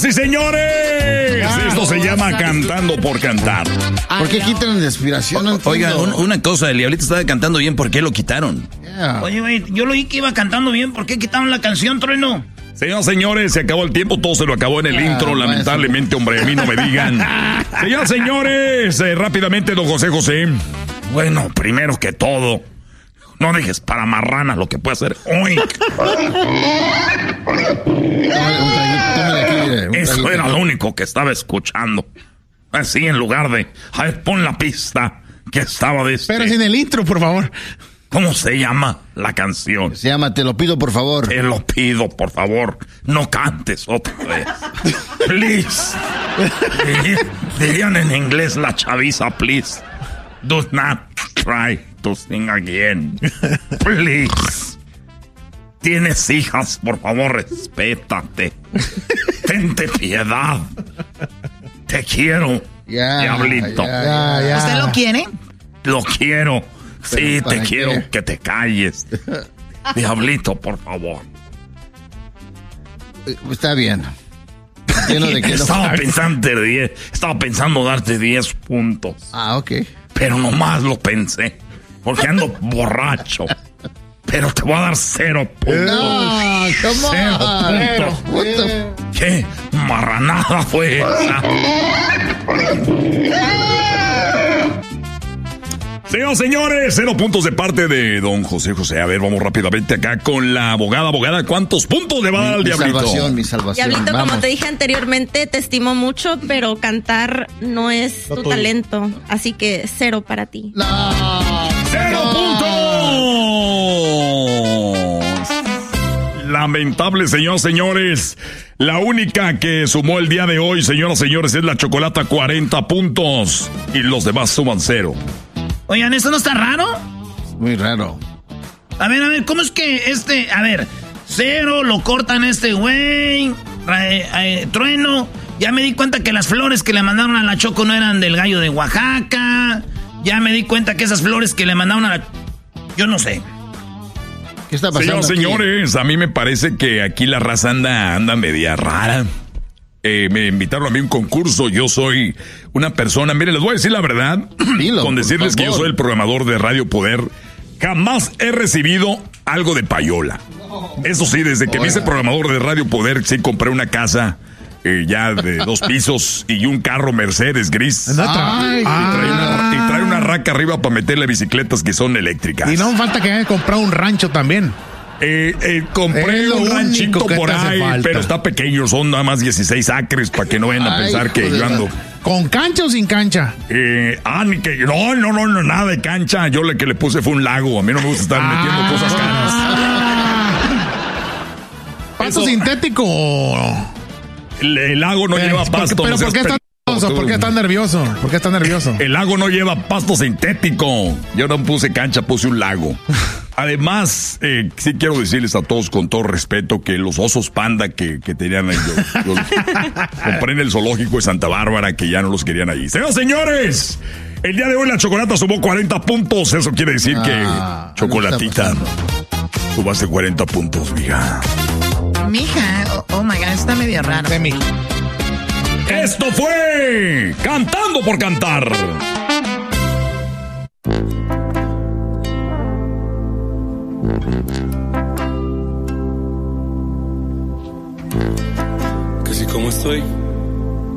Señoras y señores, esto se llama Cantando por Cantar. ¿Por qué quitan la inspiración? No oiga, una cosa, el Diablito estaba cantando bien, ¿por qué lo quitaron? Yeah. Oye, güey, yo lo oí que iba cantando bien, ¿por qué quitaron la canción, Trueno? Señoras y señores, se acabó el tiempo, todo se lo acabó en el intro, lamentablemente, hombre, a mí no me digan. Señoras y señores, rápidamente, don José José. Bueno, primero que todo, no dejes para marrana lo que puede hacer hoy. Eso era lo único que estaba escuchando. Así, en lugar de, a ver, pon la pista que estaba de Pero sin el intro, por favor. ¿Cómo se llama la canción? Se llama Te lo pido, por favor. Te lo pido, por favor. No cantes otra vez. Please. Dirían en inglés la chaviza, please. Do not try to sing again. Please. Tienes hijas, por favor, respétate. Tente piedad. Te quiero, diablito. ¿Usted lo quiere? Lo quiero. Sí, te quiero que te calles. Diablito, por favor. Está bien. Estaba pensando darte 10 puntos. Ah, ok. Pero nomás lo pensé. Porque ando borracho. Pero te voy a dar 0 puntos. No, ¿Cómo? puntos. ¿Qué marranada fue esa? Señores, 0 puntos de parte de don José José. A ver, vamos rápidamente acá con la abogada. Abogada, ¿cuántos puntos le va a dar al Diablito? Mi salvación. Diablito, vamos. como te dije anteriormente, te estimo mucho, pero cantar no es tu talento. Así que 0 para ti. No. 0 puntos. Lamentable, señores. La única que sumó el día de hoy, señoras y señores, es la Chocolata, 40 puntos. Y los demás suman 0. Oigan, ¿eso no está raro? Muy raro. A ver, ¿cómo es que a ver, 0 lo cortan güey, Trueno, ya me di cuenta que las flores que le mandaron a la Choco no eran del gallo de Oaxaca, ya me di cuenta que esas flores que le mandaron a la... Yo no sé. ¿Qué está pasando? Señores, a mí me parece que aquí la raza anda media rara. Me invitaron a mí a un concurso. Yo soy una persona, mire, les voy a decir la verdad. Dilo, con decirles que yo soy el programador de Radio Poder. Jamás he recibido algo de payola. Eso sí, desde que me hice programador de Radio Poder, sí compré una casa ya de 2 pisos y un carro Mercedes gris. Y trae una raca arriba para meterle bicicletas que son eléctricas. Y no falta que haya comprado un rancho también. Compré un ranchito por ahí, pero está pequeño, son nada más 16 acres para que no vayan a pensar que yo ando. ¿Con cancha o sin cancha? No, nada de cancha. Yo lo que le puse fue un lago. A mí no me gusta estar metiendo cosas caras. ¿Pasto sintético? El lago no lleva pasto. ¿Pero por qué está nervioso? ¿Por qué está nervioso? ¿Por qué está nervioso? El lago no lleva pasto sintético. Yo no puse cancha, puse un lago. Además, sí quiero decirles a todos con todo respeto que los osos panda que tenían ahí, yo compré en el zoológico de Santa Bárbara, que ya no los querían allí. Señores, el día de hoy la Chocolata sumó 40 puntos. Eso quiere decir que, Chocolatita, subaste 40 puntos, mija. Mija, oh my God, está medio raro. Esto fue Cantando por Cantar. Casi como estoy,